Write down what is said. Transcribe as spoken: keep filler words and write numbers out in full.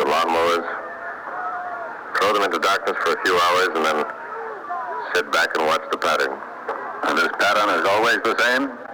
lawnmowers, throw them into darkness for a few hours, and then sit back and watch the pattern. And this pattern is always the same?